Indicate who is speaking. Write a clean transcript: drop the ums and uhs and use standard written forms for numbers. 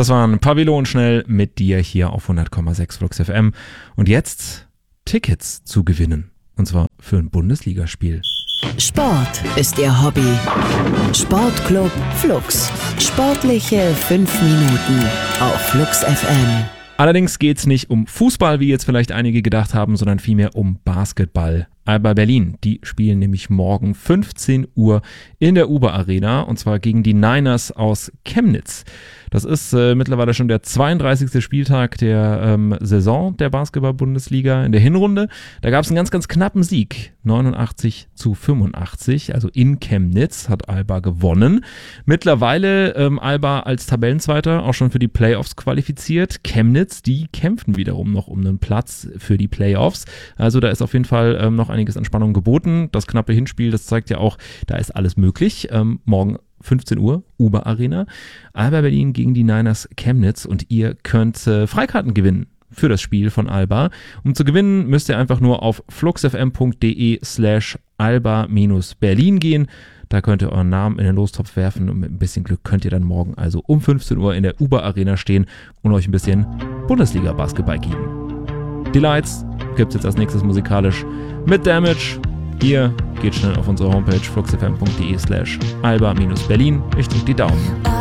Speaker 1: Das waren Pavillon schnell mit dir hier auf 100,6 Flux FM. Und jetzt Tickets zu gewinnen. Und zwar für ein Bundesligaspiel.
Speaker 2: Sport ist Ihr Hobby. Sportclub Flux. Sportliche 5 Minuten auf Flux FM.
Speaker 1: Allerdings geht es nicht um Fußball, wie jetzt vielleicht einige gedacht haben, sondern vielmehr um Basketball. Alba Berlin, die spielen nämlich morgen 15 Uhr in der Uber Arena und zwar gegen die Niners aus Chemnitz. Das ist mittlerweile schon der 32. Spieltag der Saison der Basketball-Bundesliga in der Hinrunde. Da gab es einen ganz, ganz knappen Sieg, 89-85, also in Chemnitz hat Alba gewonnen. Mittlerweile Alba als Tabellenzweiter auch schon für die Playoffs qualifiziert. Chemnitz, die kämpfen wiederum noch um einen Platz für die Playoffs. Also da ist auf jeden Fall noch einiges an Spannung geboten. Das knappe Hinspiel, das zeigt ja auch, da ist alles möglich. Morgen 15 Uhr, Uber Arena. Alba Berlin gegen die Niners Chemnitz und ihr könnt Freikarten gewinnen für das Spiel von Alba. Um zu gewinnen, müsst ihr einfach nur auf fluxfm.de/alba-berlin gehen. Da könnt ihr euren Namen in den Lostopf werfen und mit ein bisschen Glück könnt ihr dann morgen also um 15 Uhr in der Uber Arena stehen und euch ein bisschen Bundesliga-Basketball geben. Die Lights gibt's jetzt als nächstes musikalisch mit Damage. Ihr geht schnell auf unsere Homepage fluxfm.de/alba-berlin. Ich drücke die Daumen.